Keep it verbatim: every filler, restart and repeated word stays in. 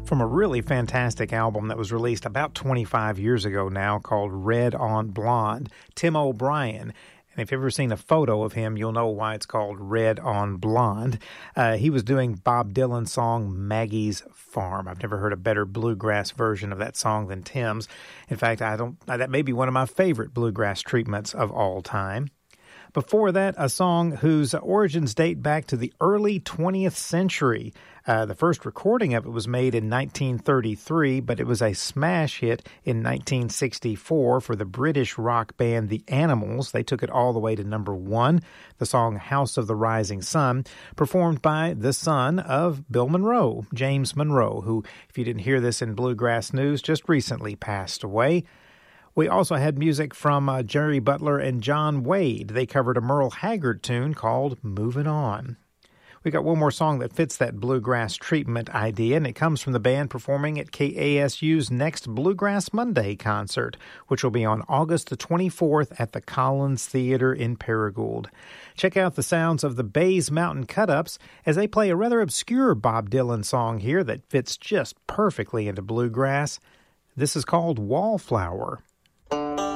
from a really fantastic album that was released about twenty-five years ago now called Red on Blonde, Tim O'Brien. And if you've ever seen a photo of him, you'll know why it's called Red on Blonde. Uh, he was doing Bob Dylan's song Maggie's Farm. I've never heard a better bluegrass version of that song than Tim's. In fact, I don't. that may be one of my favorite bluegrass treatments of all time. Before that, a song whose origins date back to the early twentieth century. Uh, the first recording of it was made in nineteen thirty-three, but it was a smash hit in nineteen sixty-four for the British rock band The Animals. They took it all the way to number one. The song House of the Rising Sun, performed by the son of Bill Monroe, James Monroe, who, if you didn't hear this in Bluegrass News, just recently passed away. We also had music from uh, Jerry Butler and John Wade. They covered a Merle Haggard tune called Moving On. We got one more song that fits that bluegrass treatment idea, and it comes from the band performing at K A S U's next Bluegrass Monday concert, which will be on August the twenty-fourth at the Collins Theater in Paragould. Check out the sounds of the Bays Mountain Cut-Ups as they play a rather obscure Bob Dylan song here that fits just perfectly into bluegrass. This is called Wallflower.